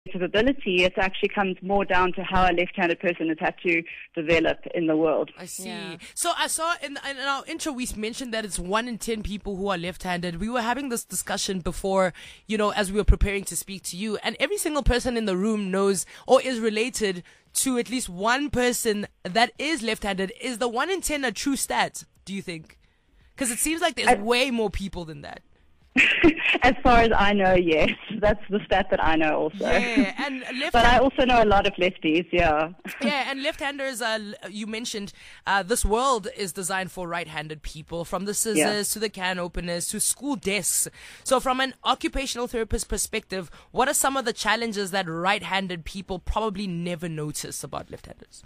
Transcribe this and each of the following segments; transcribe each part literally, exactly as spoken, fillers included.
ability, it actually comes more down to how a left-handed person has had to develop in the world. I see. Yeah. So I saw in, in our intro we mentioned that it's one in ten people who are left-handed. We were having this discussion before, you know, as we were preparing to speak to you, and every single person in the room knows or is related to at least one person that is left-handed. Is the one in ten a true stat, do you think? Because it seems like there's I- way more people than that. As far as I know, yes. That's the stat that I know also. Yeah, and left But I also know a lot of lefties, yeah. Yeah, and left-handers, uh, you mentioned, uh, this world is designed for right-handed people, from the scissors Yeah. to the can openers to school desks. So from an occupational therapist perspective, what are some of the challenges that right-handed people probably never notice about left-handers?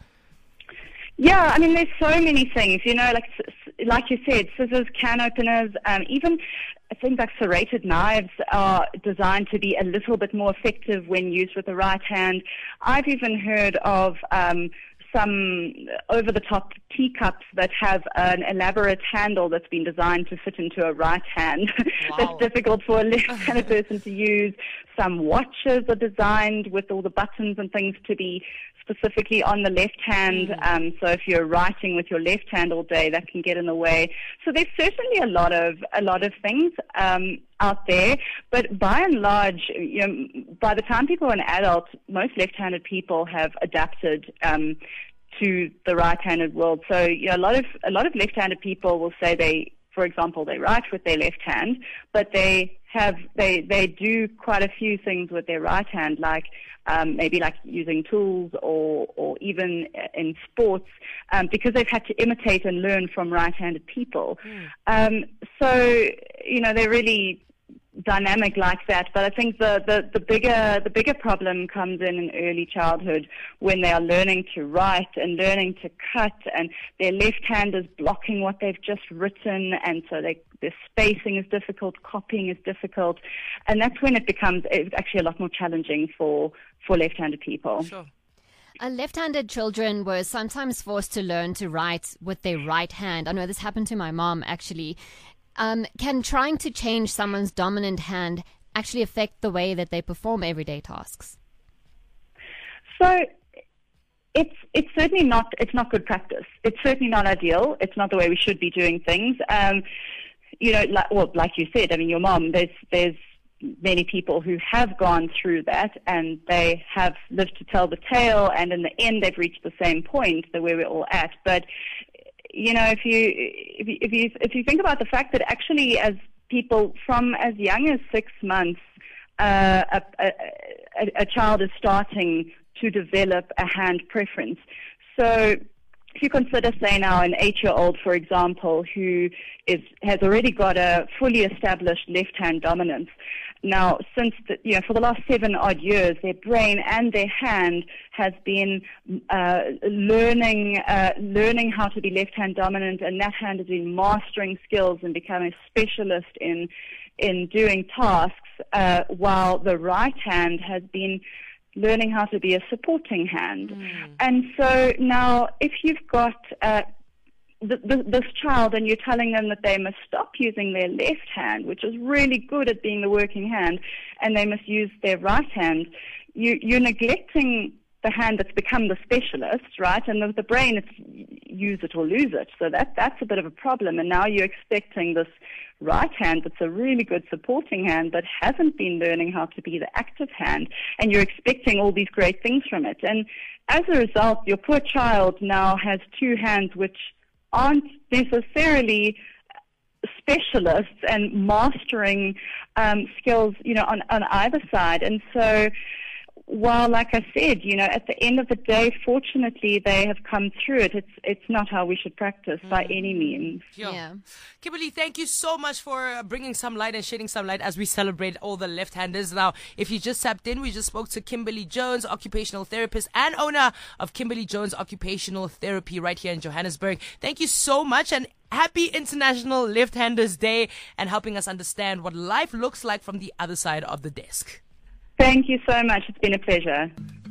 Yeah, I mean, there's so many things, you know, like like you said, scissors, can openers, um, even things like serrated knives are designed to be a little bit more effective when used with the right hand. I've even heard of um, some over-the-top teacups that have an elaborate handle that's been designed to fit into a right hand. Wow. That's difficult for a left-handed person to use. Some watches are designed with all the buttons and things to be specifically on the left hand. Mm. Um, so if you're writing with your left hand all day, that can get in the way. So there's certainly a lot of a lot of things um, out there. But by and large, you know, by the time people are an adult, most left-handed people have adapted um, to the right-handed world. So you know, a lot of a lot of left-handed people will say they, for example, they write with their left hand, but they have they they do quite a few things with their right hand, like um, maybe like using tools or or even in sports, um, because they've had to imitate and learn from right-handed people. Mm. Um, so you know they're really dynamic like that, but I think the, the, the bigger the bigger problem comes in in early childhood when they are learning to write and learning to cut, and their left hand is blocking what they've just written, and so they, their spacing is difficult, copying is difficult, and that's when it becomes it's actually a lot more challenging for, for left-handed people. Sure. Uh, left-handed children were sometimes forced to learn to write with their right hand. I know this happened to my mom, actually. Um, can trying to change someone's dominant hand actually affect the way that they perform everyday tasks? So it's it's certainly not it's not good practice. It's certainly not ideal. It's not the way we should be doing things. Um, you know, like, well, like you said, I mean, your mom. There's there's many people who have gone through that, and they have lived to tell the tale, and in the end, they've reached the same point that where we're all at. But you know, if you if you if you if you think about the fact that actually, as people from as young as six months, uh, a, a, a, a child is starting to develop a hand preference. So, if you consider, say now, an eight-year-old, for example, who is has already got a fully established left-hand dominance. Now, since the, you know, for the last seven odd years, their brain and their hand has been uh, learning uh, learning how to be left-hand dominant, and that hand has been mastering skills and becoming a specialist in in doing tasks, uh, while the right hand has been learning how to be a supporting hand. Mm. And so now, if you've got uh, th- th- this child and you're telling them that they must stop using their left hand, which is really good at being the working hand, and they must use their right hand, you, you're neglecting the hand that's become the specialist, right? And the, the brain, it's use it or lose it. So that that's a bit of a problem. And now you're expecting this right hand that's a really good supporting hand but hasn't been learning how to be the active hand, and you're expecting all these great things from it. And as a result, your poor child now has two hands which aren't necessarily specialists and mastering um, skills, you know, on, on either side. And so while, like I said, you know, at the end of the day, fortunately, they have come through it. It's it's not how we should practice mm. by any means. Yeah. yeah. Kimberly, thank you so much for bringing some light and shedding some light as we celebrate all the left-handers. Now, if you just tapped in, we just spoke to Kimberly Jones, occupational therapist and owner of Kimberly Jones Occupational Therapy right here in Johannesburg. Thank you so much, and happy International Left-Handers Day, and helping us understand what life looks like from the other side of the desk. Thank you so much. It's been a pleasure.